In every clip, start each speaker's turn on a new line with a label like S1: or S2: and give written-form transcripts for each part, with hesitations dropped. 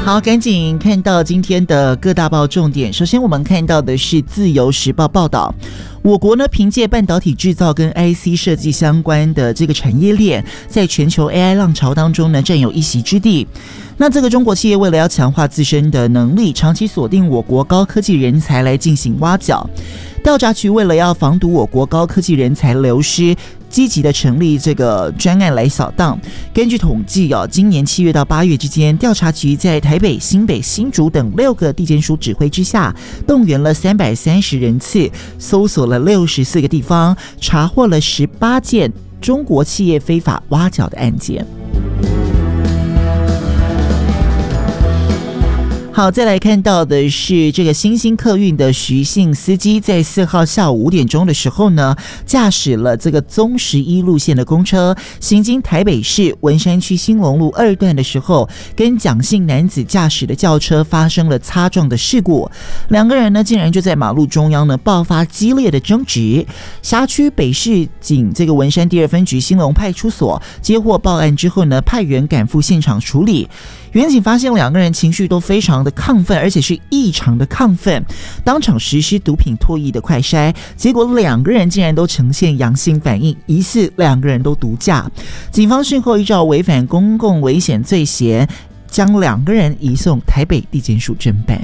S1: 好，赶紧看到今天的各大报重点。首先我们看到的是自由时报报道，我国呢凭借半导体制造跟 IC 设计相关的这个产业链，在全球 AI 浪潮当中呢占有一席之地。那这个中国企业为了要强化自身的能力，长期锁定我国高科技人才来进行挖角。调查局为了要防堵我国高科技人才流失，积极的成立这个专案来扫荡。根据统计今年7月到8月之间，调查局在台北、新北、新竹等6个地检署指挥之下，动员了330人次，搜索了64个地方，查获了18件中国企业非法挖角的案件。好，再来看到的是这个新兴客运的徐姓司机，在4号下午5点钟的时候呢，驾驶了这个宗11路线的公车，行经台北市文山区兴隆路2段的时候，跟蒋姓男子驾驶的轿车发生了擦撞的事故。两个人呢，竟然就在马路中央呢爆发激烈的争执。辖区北市警这个文山第2分局兴隆派出所接获报案之后呢，派员赶赴现场处理。员警发现两个人情绪都非常的亢奋，而且是异常的亢奋，当场实施毒品唾液的快筛，结果两个人竟然都呈现阳性反应，疑似两个人都毒驾。警方事后依照违反公共危险罪嫌，将两个人移送台北地检署侦办。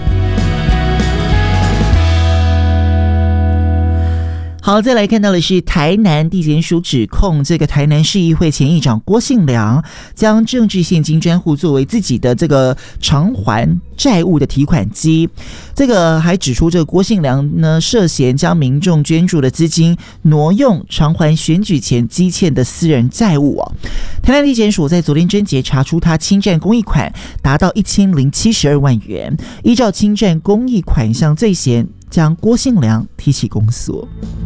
S1: 好，再来看到的是台南地检署指控这个台南市议会前议长郭信良将政治现金专户作为自己的这个偿还债务的提款机。这个还指出，这个郭信良呢涉嫌将民众捐助的资金挪用偿还选举前积欠的私人债务。台南地检署在昨天侦结查出他侵占公益款达到1072万元，依照侵占公益款项罪嫌，将郭信良提起公诉。